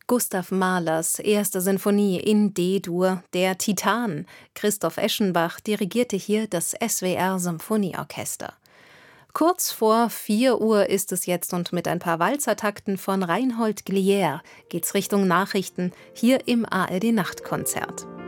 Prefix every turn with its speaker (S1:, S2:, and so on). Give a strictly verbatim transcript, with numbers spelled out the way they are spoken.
S1: Gustav Mahlers erste Sinfonie in D-Dur, der Titan. Christoph Eschenbach dirigierte hier das S W R-Symphonieorchester. Kurz vor vier Uhr ist es jetzt und mit ein paar Walzertakten von Reinhold Glier geht's Richtung Nachrichten hier im A R D-Nachtkonzert.